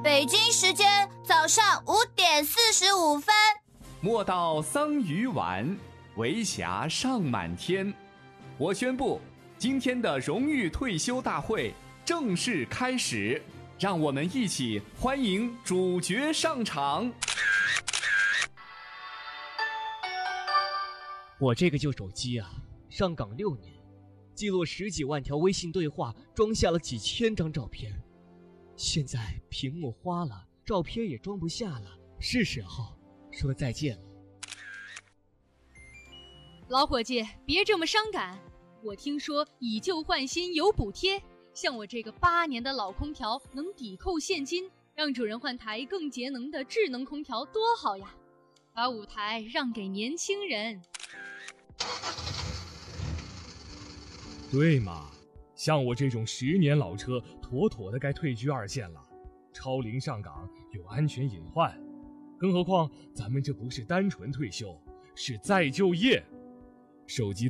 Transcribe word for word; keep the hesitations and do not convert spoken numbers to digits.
北京时间早上五点四十五分。 莫道桑榆晚，为霞尚满天。我宣布，今天的荣誉退休大会正式开始，让我们一起欢迎主角上场。 我这个旧手机啊，上岗六年，记录十几万条微信对话，装下了几千张照片。现在屏幕花了，照片也装不下了，是时候说再见了。 老伙计，别这么伤感。我听说以旧换新有补贴，像我这个八年的老空调能抵扣现金，让主人换台更节能的智能空调多好呀！把舞台让给年轻人。 对嘛，像我这种十年老车，妥妥的该退居二线了。超龄上岗有安全隐患，更何况咱们这不是单纯退休，是再就业。手机